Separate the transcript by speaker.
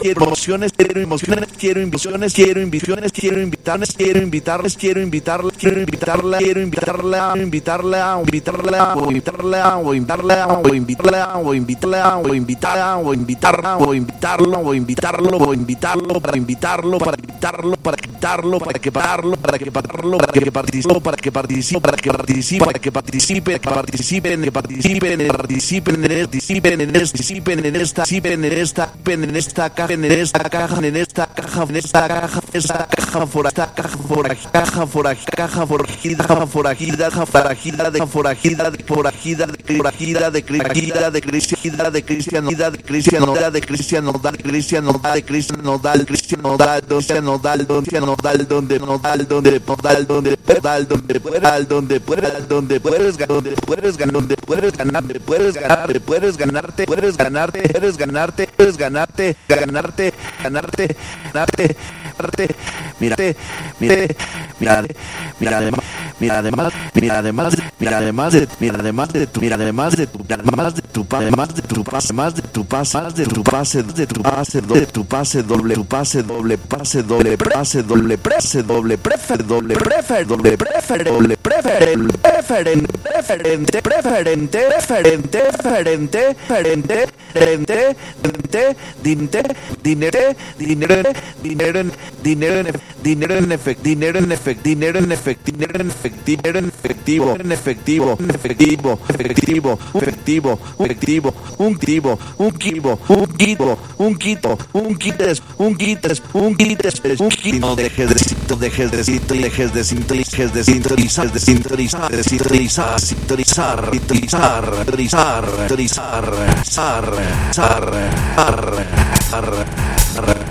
Speaker 1: quiero emociones, quiero emociones, quiero invisiones, quiero invisiones, quiero invitarles, quiero invitarles, quiero invitarles, quiero invitarla, quiero invitarla, invitarla, invitarla, o invitarla, o invitarla, o invitarla, o invitarla, o invitarla, o invitarla, o invitarlo, o invitarlo, o invitarlo, para invitarlo, para invitarlo, para quitarlo, para que pararlo, para que pararlo, para que participe, para que participe, para que participe, para que participe, que participen, que participen, participen en participen en participen en esta, participen en esta, en esta caja, en esta caja, en esta caja, en esta caja, esta caja forajida, caja forajida, caja forajida, caja forajida, caja forajida, de forajida, de forajida, de forajida, de forajida, de cristiana, de cristiano, de cristiano, de cristiano, de cristiano, de cristiano, de cristiano, donde nodal, donde podal, donde pedal, donde puedas, donde puedas, donde puedes ganar, donde puedes ganar, donde puedes ganar, puedes ganar, puedes ganarte, puedes ganarte, puedes ganarte, puedes ganarte, ganarte, ganarte, ganarte, ganarte, mírate, mírate, mírate, mira además, mira además, mira además, mira además de, mira además de tu, mira además de tu, además de tu pase, además de tu pase, más de tu pase, más de tu pase, de tu pase, de tu pase doble, tu pase doble, pase doble, pase doble, prese doble, prefer doble, prefer doble, prefer doble, preferente, preferente, preferente, preferente, preferente, preferente, preferente, preferente, dinte, dinere, dinere, dinero, dinero, dinero en efectivo, dinero en efectivo, dinero en efectivo, dinero en efectivo, dinero en efectivo, en efectivo, efectivo, efectivo, efectivo, efectivo, un tibo, un kibo, un quito, un quito, un quites, un quites, un quites, un quito, no dejes de sintonizar, dejes de sintonizar, de sintonizar, de sintonizar, de sintonizar, de sintonizar, sintonizar, sintonizar, sintonizar, sintonizar,